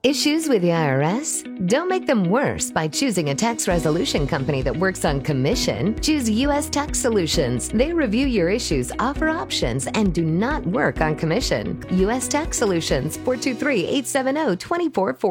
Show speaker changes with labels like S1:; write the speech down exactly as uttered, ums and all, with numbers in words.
S1: Issues with the I R S? Don't make them worse by choosing a tax resolution company that works on commission. Choose U S Tax Solutions. They review your issues, offer options, and do not work on commission. U S Tax Solutions, four two three, eight seven zero, two four four zero.